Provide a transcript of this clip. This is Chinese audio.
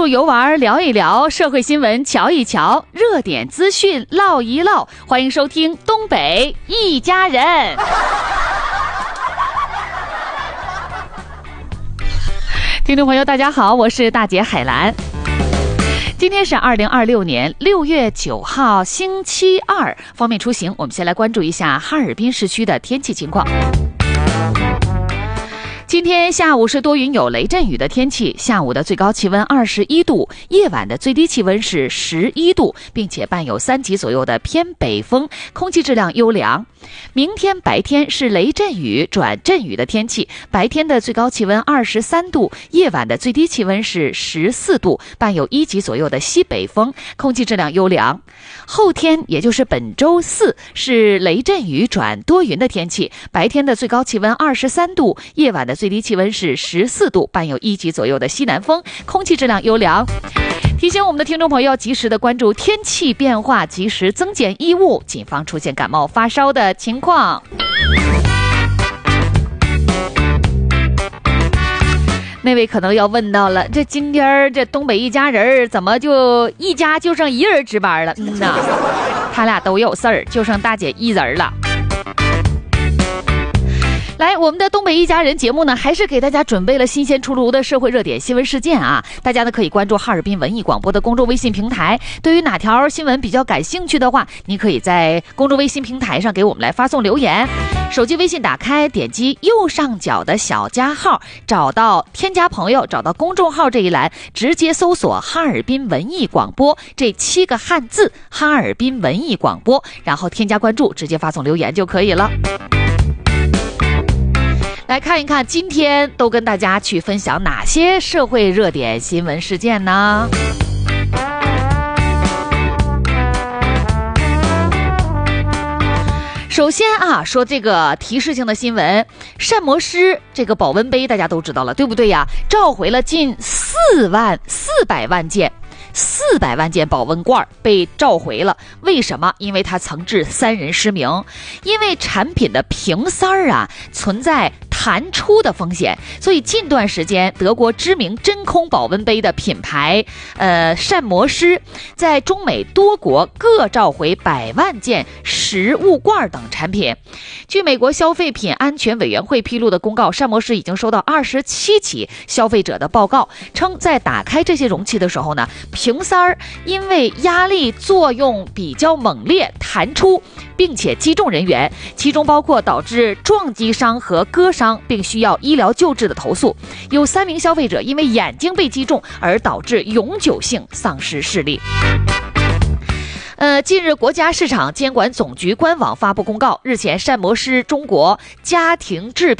入游玩聊一聊，社会新闻瞧一瞧，热点资讯唠一唠。欢迎收听东北一家人。听众朋友大家好，我是大姐海兰。今天是2026年6月9号星期二，方便出行，我们先来关注一下哈尔滨市区的天气情况。今天下午是多云有雷阵雨的天气，下午的最高气温21度，夜晚的最低气温是11度，并且伴有3级左右的偏北风，空气质量优良。明天白天是雷阵雨转阵雨的天气，白天的最高气温23度，夜晚的最低气温是14度，伴有1级左右的西北风，空气质量优良。后天也就是本周四是雷阵雨转多云的天气，白天的最高气温23度，夜晚的最低气温是14度，伴有1级左右的西南风，空气质量优良。提醒我们的听众朋友及时的关注天气变化，及时增减衣物，谨防出现感冒发烧的情况。那位可能要问到了，这今天这东北一家人怎么就一家就剩一人值班了？他俩都有事儿，就剩大姐一人了。来，我们的东北一家人节目呢，还是给大家准备了新鲜出炉的社会热点新闻事件啊！大家呢可以关注哈尔滨文艺广播的公众微信平台，对于哪条新闻比较感兴趣的话，你可以在公众微信平台上给我们来发送留言。手机微信打开，点击右上角的小加号，找到添加朋友，找到公众号这一栏，直接搜索哈尔滨文艺广播这7个汉字，哈尔滨文艺广播，然后添加关注，直接发送留言就可以了。来看一看今天都跟大家去分享哪些社会热点新闻事件呢？首先啊，说这个提示性的新闻，膳魔师这个保温杯大家都知道了，对不对呀？召回了近400万件，400万件保温罐被召回了，为什么？因为它曾致3人失明，因为产品的瓶塞啊存在弹出的风险，所以近段时间德国知名真空保温杯的品牌膳魔师在中美多国各召回100万件食物罐等产品。据美国消费品安全委员会披露的公告，膳魔师已经收到27起消费者的报告，称在打开这些容器的时候呢，瓶塞因为压力作用比较猛烈弹出，并且击中人员，其中包括导致撞击伤和割伤并需要医疗救治的投诉。有3名消费者因为眼睛被击中而导致永久性丧失视力。近日国家市场监管总局官网发布公告，日前膳魔师中国家庭制